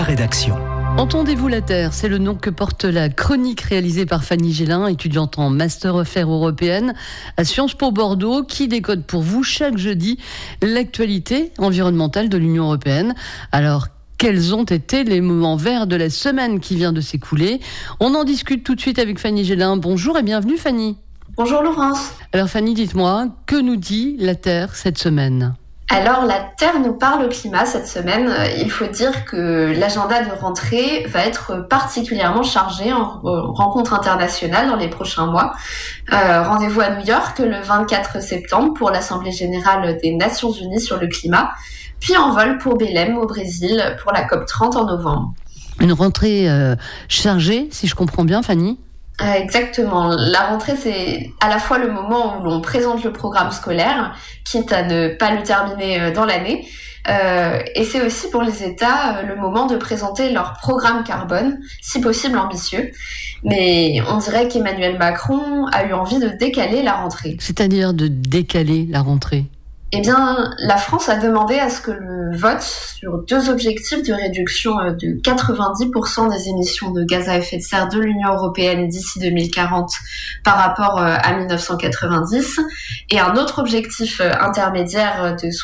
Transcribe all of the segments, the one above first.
rédaction. Entendez-vous la Terre, c'est le nom que porte la chronique réalisée par Fanny Gélin, étudiante en Master Affaires européennes à Sciences Po Bordeaux, qui décode pour vous chaque jeudi l'actualité environnementale de l'Union européenne. Alors, quels ont été les moments verts de la semaine qui vient de s'écouler? On en discute tout de suite avec Fanny Gélin. Bonjour et bienvenue Fanny. Bonjour Laurence. Alors Fanny, dites-moi, que nous dit la Terre cette semaine ? Alors la Terre nous parle au climat cette semaine. Il faut dire que l'agenda de rentrée va être particulièrement chargé en rencontres internationales dans les prochains mois. Rendez-vous à New York le 24 septembre pour l'Assemblée générale des Nations Unies sur le climat, puis en vol pour Belém au Brésil pour la COP30 en novembre. Une rentrée chargée, si je comprends bien Fanny ? Exactement. La rentrée, c'est à la fois le moment où l'on présente le programme scolaire, quitte à ne pas le terminer dans l'année, et c'est aussi pour les États le moment de présenter leur programme carbone, si possible ambitieux. Mais on dirait qu'Emmanuel Macron a eu envie de décaler la rentrée. C'est-à-dire de décaler la rentrée ? Eh bien, la France a demandé à ce que le vote sur deux objectifs de réduction de 90% des émissions de gaz à effet de serre de l'Union européenne d'ici 2040 par rapport à 1990 et un autre objectif intermédiaire de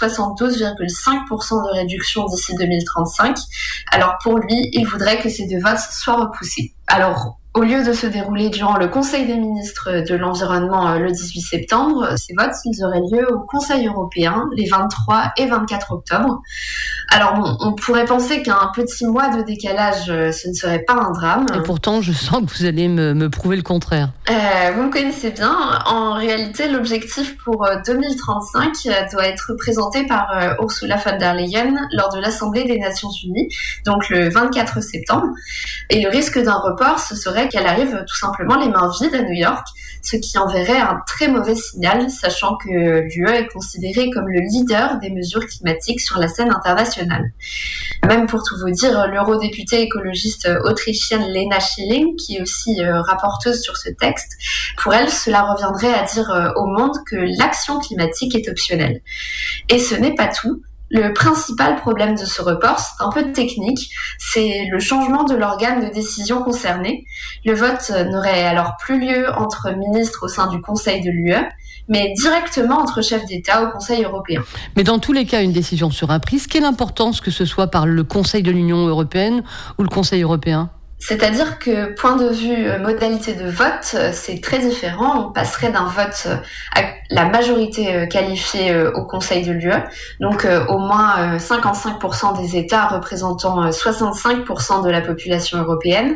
72,5% de réduction d'ici 2035. Alors pour lui, il voudrait que ces deux votes soient repoussés. Alors, au lieu de se dérouler durant le Conseil des ministres de l'Environnement le 18 septembre, ces votes, ils auraient lieu au Conseil européen les 23 et 24 octobre. Alors bon, on pourrait penser qu'un petit mois de décalage, ce ne serait pas un drame. Et pourtant, je sens que vous allez me prouver le contraire. Vous me connaissez bien. En réalité, l'objectif pour 2035 doit être présenté par Ursula von der Leyen lors de l'Assemblée des Nations Unies, donc le 24 septembre. Et le risque d'un report, ce serait qu'elle arrive tout simplement les mains vides à New York, ce qui enverrait un très mauvais signal, sachant que l'UE est considérée comme le leader des mesures climatiques sur la scène internationale. Même pour tout vous dire, l'eurodéputée écologiste autrichienne Lena Schilling, qui est aussi rapporteuse sur ce texte, pour elle, cela reviendrait à dire au monde que l'action climatique est optionnelle. Et ce n'est pas tout. Le principal problème de ce report, c'est un peu technique, c'est le changement de l'organe de décision concerné. Le vote n'aurait alors plus lieu entre ministres au sein du Conseil de l'UE, mais directement entre chefs d'État au Conseil européen. Mais dans tous les cas, une décision sera prise. Quelle importance que ce soit par le Conseil de l'Union européenne ou le Conseil européen ? C'est-à-dire que, point de vue modalité de vote, c'est très différent. On passerait d'un vote à la majorité qualifiée au Conseil de l'UE, donc au moins 55% des États représentant 65% de la population européenne,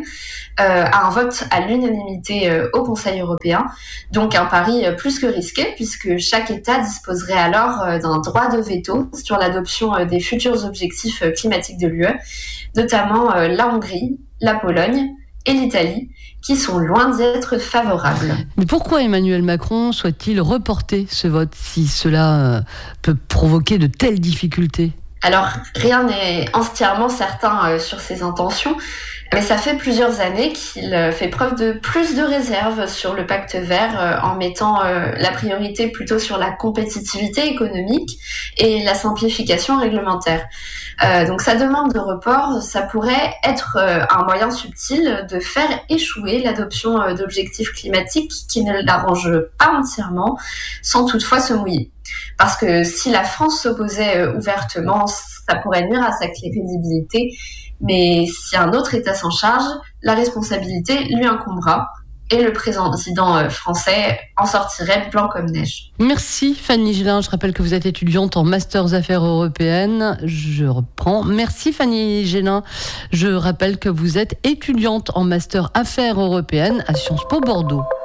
à un vote à l'unanimité au Conseil européen. Donc un pari plus que risqué, puisque chaque État disposerait alors d'un droit de veto sur l'adoption des futurs objectifs climatiques de l'UE, notamment la Hongrie, la Pologne et l'Italie, qui sont loin d'être favorables. Mais pourquoi Emmanuel Macron souhaite-t-il reporter ce vote si cela peut provoquer de telles difficultés ? Alors, rien n'est entièrement certain sur ses intentions, mais ça fait plusieurs années qu'il fait preuve de plus de réserve sur le pacte vert en mettant la priorité plutôt sur la compétitivité économique et la simplification réglementaire. Donc sa demande de report, ça pourrait être un moyen subtil de faire échouer l'adoption d'objectifs climatiques qui ne l'arrangent pas entièrement, sans toutefois se mouiller. Parce que si la France s'opposait ouvertement, ça pourrait nuire à sa crédibilité. Mais si un autre État s'en charge, la responsabilité lui incombera et le président français en sortirait blanc comme neige. Merci Fanny Gélin, je rappelle que vous êtes étudiante en Master Affaires européennes. Je reprends. Merci Fanny Gélin, je rappelle que vous êtes étudiante en Master Affaires européennes à Sciences Po Bordeaux.